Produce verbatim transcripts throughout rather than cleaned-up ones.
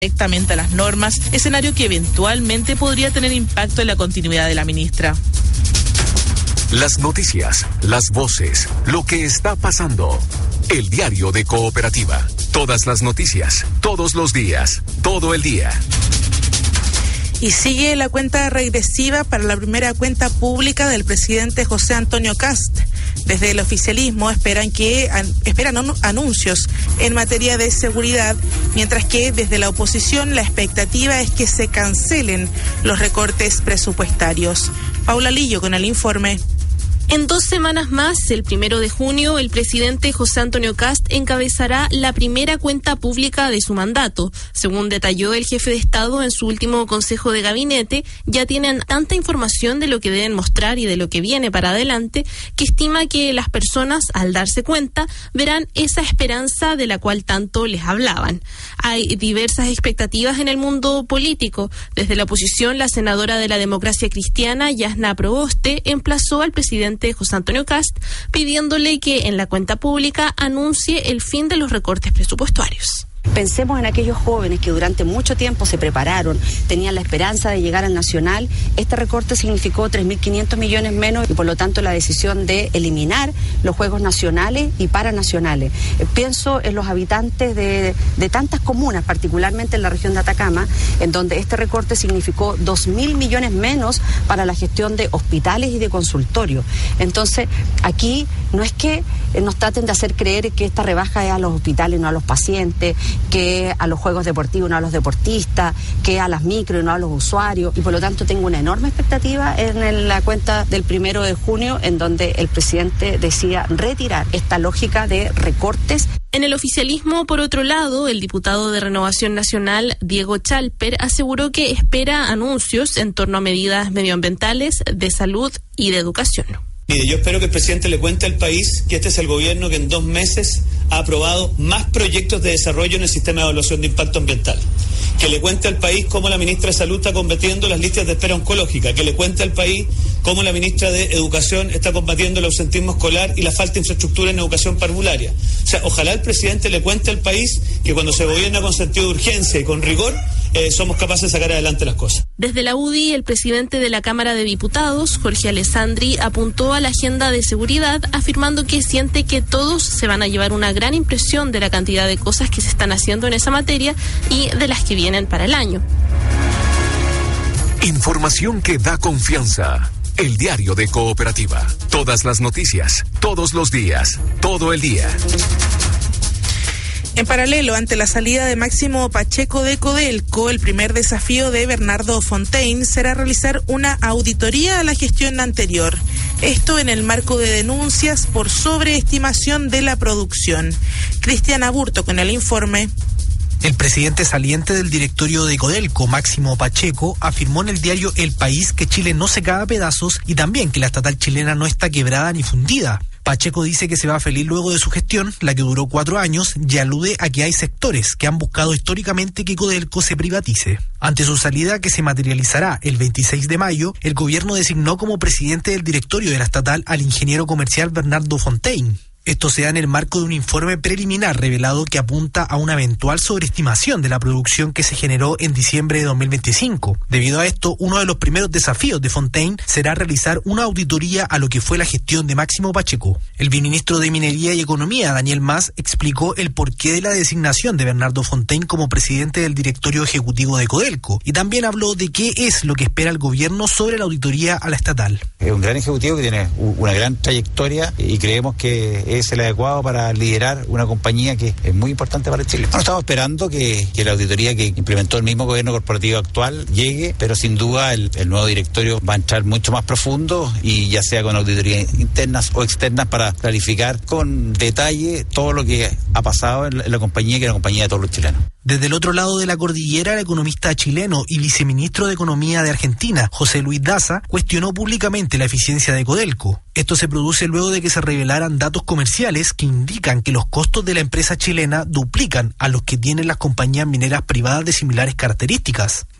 directamente a las normas, escenario que eventualmente podría tener impacto en la continuidad de la ministra. Las noticias, las voces, lo que está pasando. El diario de Cooperativa. Todas las noticias, todos los días, todo el día. Y sigue la cuenta regresiva para la primera cuenta pública del presidente José Antonio Kast. Desde el oficialismo esperan que esperan anuncios en materia de seguridad, mientras que desde la oposición la expectativa es que se cancelen los recortes presupuestarios. Paula Lillo con el informe. En dos semanas más, el primero de junio, el presidente José Antonio Kast encabezará la primera cuenta pública de su mandato. Según detalló el jefe de Estado en su último consejo de gabinete, ya tienen tanta información de lo que deben mostrar y de lo que viene para adelante, que estima que las personas, al darse cuenta, verán esa esperanza de la cual tanto les hablaban. Hay diversas expectativas en el mundo político. Desde la oposición, la senadora de la Democracia Cristiana, Yasna Proboste, emplazó al presidente José Antonio Kast pidiéndole que en la cuenta pública anuncie el fin de los recortes presupuestarios. Pensemos en aquellos jóvenes que durante mucho tiempo se prepararon, tenían la esperanza de llegar al Nacional. Este recorte significó tres mil quinientos millones menos y por lo tanto la decisión de eliminar los Juegos Nacionales y Paranacionales. Eh, pienso en los habitantes de, de tantas comunas, particularmente en la región de Atacama, en donde este recorte significó dos mil millones menos para la gestión de hospitales y de consultorios. Entonces, aquí no es que eh, nos traten de hacer creer que esta rebaja es a los hospitales, no a los pacientes, que a los juegos deportivos, no a los deportistas, que a las micro y no a los usuarios, y por lo tanto tengo una enorme expectativa en la cuenta del primero de junio, en donde el presidente decía retirar esta lógica de recortes. En el oficialismo, por otro lado, el diputado de Renovación Nacional, Diego Chalper, aseguró que espera anuncios en torno a medidas medioambientales, de salud y de educación. Mire, yo espero que el presidente le cuente al país que este es el gobierno que en dos meses ha aprobado más proyectos de desarrollo en el sistema de evaluación de impacto ambiental. Que le cuente al país cómo la ministra de Salud está combatiendo las listas de espera oncológica. Que le cuente al país cómo la ministra de Educación está combatiendo el ausentismo escolar y la falta de infraestructura en educación parvularia. O sea, ojalá el presidente le cuente al país que cuando se gobierna con sentido de urgencia y con rigor, Eh, somos capaces de sacar adelante las cosas. Desde la U D I, el presidente de la Cámara de Diputados, Jorge Alessandri, apuntó a la agenda de seguridad, afirmando que siente que todos se van a llevar una gran impresión de la cantidad de cosas que se están haciendo en esa materia y de las que vienen para el año. Información que da confianza. El diario de Cooperativa. Todas las noticias, todos los días, todo el día. En paralelo, ante la salida de Máximo Pacheco de Codelco, el primer desafío de Bernardo Fontaine será realizar una auditoría a la gestión anterior. Esto en el marco de denuncias por sobreestimación de la producción. Cristian Aburto con el informe. El presidente saliente del directorio de Codelco, Máximo Pacheco, afirmó en el diario El País que Chile no se cae a pedazos y también que la estatal chilena no está quebrada ni fundida. Pacheco dice que se va feliz luego de su gestión, la que duró cuatro años, y alude a que hay sectores que han buscado históricamente que Codelco se privatice. Ante su salida, que se materializará el veintiséis de mayo, el gobierno designó como presidente del directorio de la estatal al ingeniero comercial Bernardo Fontaine. Esto se da en el marco de un informe preliminar revelado que apunta a una eventual sobreestimación de la producción que se generó en diciembre de dos mil veinticinco. Debido a esto, uno de los primeros desafíos de Fontaine será realizar una auditoría a lo que fue la gestión de Máximo Pacheco. El viceministro de Minería y Economía, Daniel Mas, explicó el porqué de la designación de Bernardo Fontaine como presidente del directorio ejecutivo de Codelco y también habló de qué es lo que espera el gobierno sobre la auditoría a la estatal. Es un gran ejecutivo que tiene una gran trayectoria y creemos que es el adecuado para liderar una compañía que es muy importante para Chile. Bueno, estamos esperando que, que la auditoría que implementó el mismo gobierno corporativo actual llegue, pero sin duda el, el nuevo directorio va a entrar mucho más profundo y ya sea con auditorías internas o externas para clarificar con detalle todo lo que ha pasado en la, en la compañía, que es la compañía de todos los chilenos. Desde el otro lado de la cordillera, el economista chileno y viceministro de Economía de Argentina, José Luis Daza, cuestionó públicamente la eficiencia de Codelco. Esto se produce luego de que se revelaran datos comerciales que indican que los costos de la empresa chilena duplican a los que tienen las compañías mineras privadas de similares características.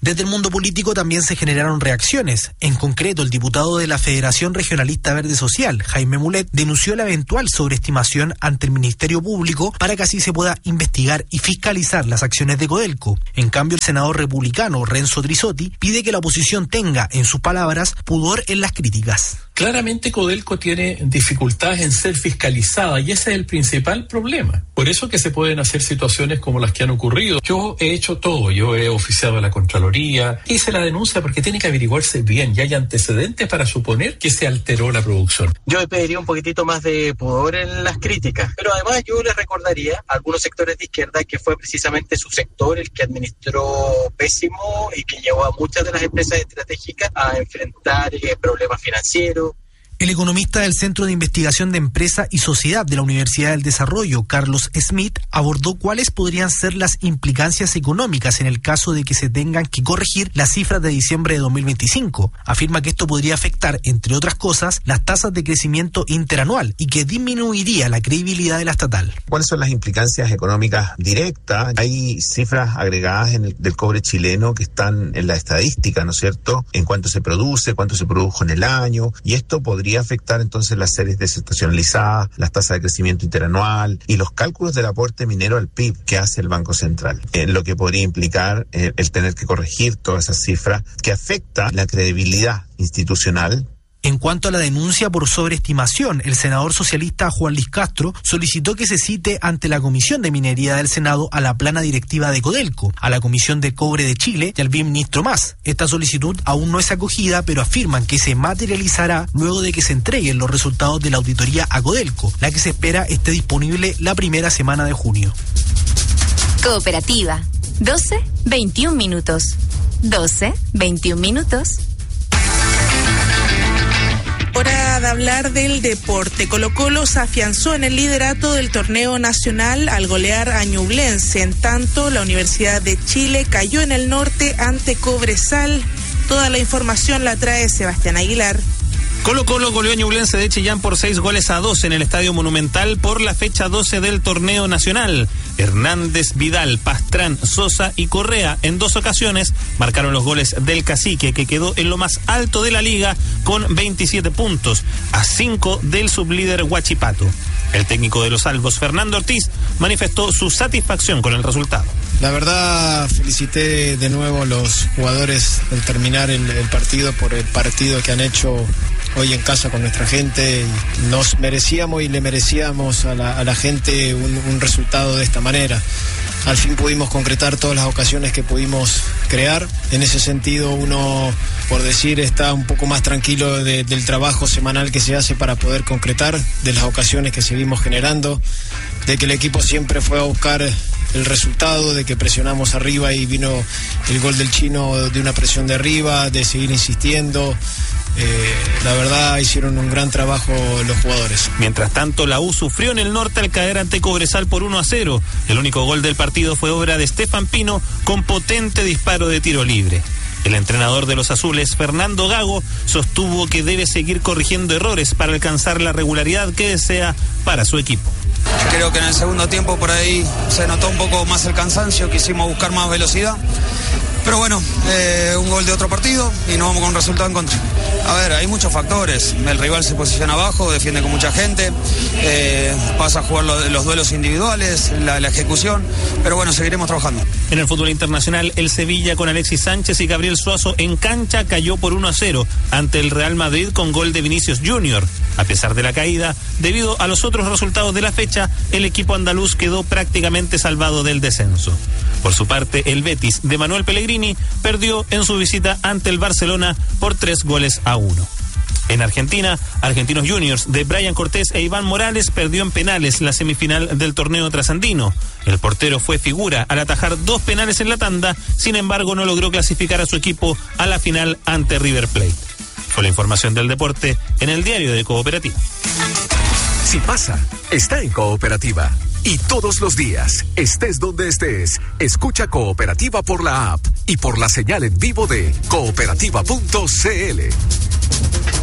Desde el mundo político también se generaron reacciones. En concreto, el diputado de la Federación Regionalista Verde Social, Jaime Mulet, denunció la eventual sobreestimación ante el Ministerio Público para que así se pueda investigar y fiscalizar las acciones de Codelco. En cambio, el senador republicano Renzo Trisotti pide que la oposición tenga, en sus palabras, pudor en las críticas. Claramente Codelco tiene dificultades en ser fiscalizada y ese es el principal problema. Por eso que se pueden hacer situaciones como las que han ocurrido. Yo he hecho todo, yo he oficiado a la Contraloría, hice la denuncia porque tiene que averiguarse bien y hay antecedentes para suponer que se alteró la producción. Yo pediría un poquitito más de pudor en las críticas, pero además yo les recordaría a algunos sectores de izquierda que fue precisamente su sector el que administró pésimo y que llevó a muchas de las empresas estratégicas a enfrentar eh, problemas financieros. El economista del Centro de Investigación de Empresa y Sociedad de la Universidad del Desarrollo, Carlos Smith, abordó cuáles podrían ser las implicancias económicas en el caso de que se tengan que corregir las cifras de diciembre de dos mil veinticinco. Afirma que esto podría afectar, entre otras cosas, las tasas de crecimiento interanual y que disminuiría la credibilidad de la estatal. ¿Cuáles son las implicancias económicas directas? Hay cifras agregadas en el, del cobre chileno que están en la estadística, ¿no es cierto? En cuánto se produce, cuánto se produjo en el año, y esto podría afectar entonces las series desestacionalizadas, las tasas de crecimiento interanual y los cálculos del aporte minero al P I B que hace el Banco Central, eh, lo que podría implicar eh, el tener que corregir todas esas cifras que afecta la credibilidad institucional. En cuanto a la denuncia por sobreestimación, el senador socialista Juan Luis Castro solicitó que se cite ante la Comisión de Minería del Senado a la plana directiva de Codelco, a la Comisión de Cobre de Chile y al viceministro Mas. Esta solicitud aún no es acogida, pero afirman que se materializará luego de que se entreguen los resultados de la auditoría a Codelco, la que se espera esté disponible la primera semana de junio. Cooperativa, doce, veintiún minutos. doce, veintiún minutos. Hora de hablar del deporte. Colo-Colo se afianzó en el liderato del torneo nacional al golear a Ñublense. En tanto, la Universidad de Chile cayó en el norte ante Cobresal. Toda la información la trae Sebastián Aguilar. Colo-Colo goleó a Ñublense de Chillán por seis goles a dos en el Estadio Monumental por la fecha doce del torneo nacional. Hernández, Vidal, Pastrán, Sosa y Correa en dos ocasiones marcaron los goles del Cacique, que quedó en lo más alto de la liga con veintisiete puntos, a cinco del sublíder Huachipato. El técnico de los Albos, Fernando Ortiz, manifestó su satisfacción con el resultado. La verdad, felicité de nuevo a los jugadores al terminar el, el partido por el partido que han hecho hoy en casa con nuestra gente. Nos merecíamos y le merecíamos a la, a la gente un, un resultado de esta manera. Al fin pudimos concretar todas las ocasiones que pudimos crear. En ese sentido, uno, por decir, está un poco más tranquilo de, del trabajo semanal que se hace para poder concretar, de las ocasiones que seguimos generando, de que el equipo siempre fue a buscar el resultado, de que presionamos arriba y vino el gol del Chino de una presión de arriba, de seguir insistiendo. Eh, la verdad hicieron un gran trabajo los jugadores. Mientras tanto, la U sufrió en el norte al caer ante Cobresal por uno a cero. El único gol del partido fue obra de Estefan Pino con potente disparo de tiro libre. El entrenador de los azules, Fernando Gago, sostuvo que debe seguir corrigiendo errores para alcanzar la regularidad que desea para su equipo. Creo que en el segundo tiempo por ahí se notó un poco más el cansancio, quisimos buscar más velocidad. Pero bueno, eh, un gol de otro partido y nos vamos con un resultado en contra. A ver, hay muchos factores. El rival se posiciona abajo, defiende con mucha gente, eh, pasa a jugar lo, los duelos individuales, la, la ejecución. Pero bueno, seguiremos trabajando. En el fútbol internacional, el Sevilla con Alexis Sánchez y Gabriel Suazo en cancha cayó por uno a cero ante el Real Madrid con gol de Vinicius Junior A pesar de la caída, debido a los otros resultados de la fecha, el equipo andaluz quedó prácticamente salvado del descenso. Por su parte, el Betis de Manuel Pellegrini perdió en su visita ante el Barcelona por tres goles a uno. En Argentina, Argentinos Juniors de Brian Cortés e Iván Morales perdió en penales la semifinal del torneo trasandino. El portero fue figura al atajar dos penales en la tanda, sin embargo no logró clasificar a su equipo a la final ante River Plate. Fue la información del deporte en el diario de Cooperativa. Si pasa, está en Cooperativa. Y todos los días, estés donde estés, escucha Cooperativa por la app y por la señal en vivo de cooperativa punto c l.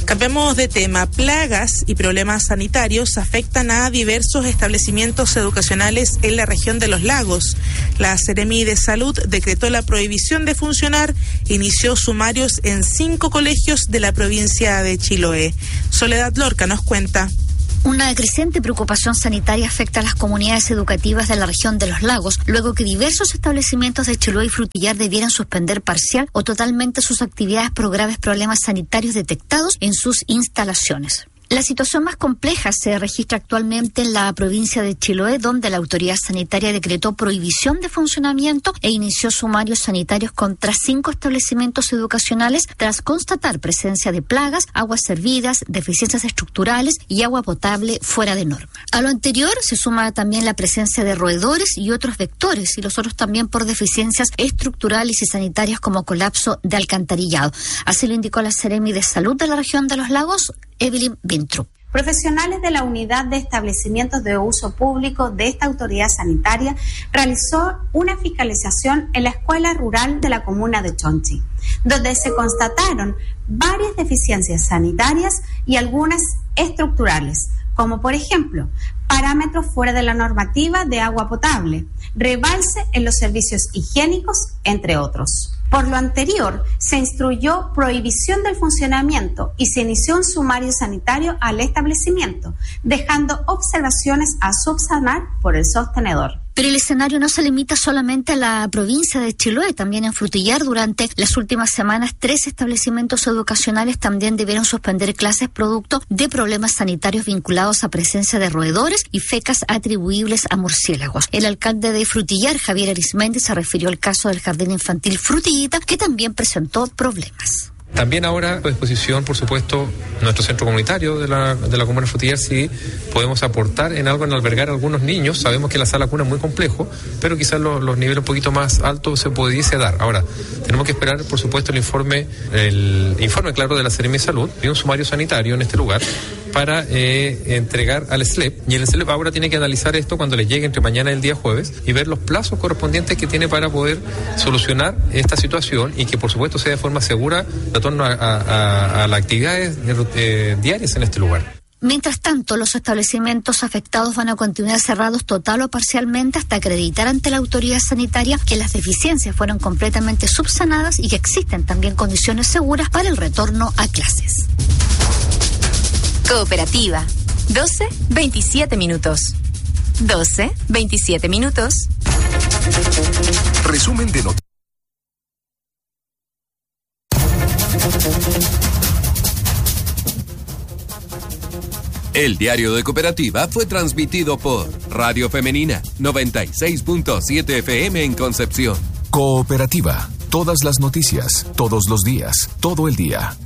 Cambiamos de tema. Plagas y problemas sanitarios afectan a diversos establecimientos educacionales en la región de los lagos. La Seremi de Salud decretó la prohibición de funcionar e inició sumarios en cinco colegios de la provincia de Chiloé. Soledad Lorca nos cuenta. Una creciente preocupación sanitaria afecta a las comunidades educativas de la región de los lagos, luego que diversos establecimientos de Chiloé y Frutillar debieran suspender parcial o totalmente sus actividades por graves problemas sanitarios detectados en sus instalaciones. La situación más compleja se registra actualmente en la provincia de Chiloé, donde la autoridad sanitaria decretó prohibición de funcionamiento e inició sumarios sanitarios contra cinco establecimientos educacionales tras constatar presencia de plagas, aguas servidas, deficiencias estructurales y agua potable fuera de norma. A lo anterior se suma también la presencia de roedores y otros vectores, y los otros también por deficiencias estructurales y sanitarias como colapso de alcantarillado. Así lo indicó la Seremi de Salud de la región de los lagos, Evelyn Vintrup. Profesionales de la Unidad de Establecimientos de Uso Público de esta autoridad sanitaria realizó una fiscalización en la escuela rural de la comuna de Chonchi, donde se constataron varias deficiencias sanitarias y algunas estructurales, como por ejemplo, parámetros fuera de la normativa de agua potable, rebalse en los servicios higiénicos, entre otros. Por lo anterior, se instruyó prohibición del funcionamiento y se inició un sumario sanitario al establecimiento, dejando observaciones a subsanar por el sostenedor. Pero el escenario no se limita solamente a la provincia de Chiloé. También en Frutillar, durante las últimas semanas, tres establecimientos educacionales también debieron suspender clases producto de problemas sanitarios vinculados a presencia de roedores y fecas atribuibles a murciélagos. El alcalde de Frutillar, Javier Arismendi, se refirió al caso del jardín infantil Frutillita, que también presentó problemas. También ahora a disposición, por supuesto, nuestro centro comunitario de la, de la comuna de Frutillar, si podemos aportar en algo en albergar a algunos niños. Sabemos que la sala cuna es muy complejo, pero quizás los, los niveles un poquito más altos se pudiese dar. Ahora, tenemos que esperar, por supuesto, el informe, el informe claro de la Seremi de Salud y un sumario sanitario en este lugar para eh, entregar al S L E P. Y el S L E P ahora tiene que analizar esto cuando le llegue entre mañana y el día jueves y ver los plazos correspondientes que tiene para poder solucionar esta situación y que, por supuesto, sea de forma segura de torno a, a, a las actividades eh, diarias en este lugar. Mientras tanto, los establecimientos afectados van a continuar cerrados total o parcialmente hasta acreditar ante la autoridad sanitaria que las deficiencias fueron completamente subsanadas y que existen también condiciones seguras para el retorno a clases. Cooperativa, doce veintisiete minutos. doce veintisiete minutos. Resumen de noticias. El diario de Cooperativa fue transmitido por Radio Femenina noventa y seis punto siete F M en Concepción. Cooperativa, todas las noticias, todos los días, todo el día.